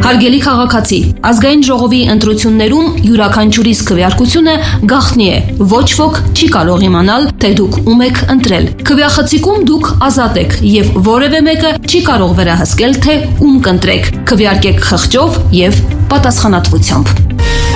Հարգելի քաղաքացի, ազգային ժողովի ընտրություններում յուրաքանչյուրիս քվեարկությունը գաղտնի է։ Ոչ ոք չի կարող իմանալ, թե դուք ում եք ընտրել։ Քվեախցիկում դուք ազատ եք եւ որևէ մեկը չի կարող վերահսկել, թե ում կընտրեք։ Քվեարկեք խղճով եւ պատասխանատվությամբ։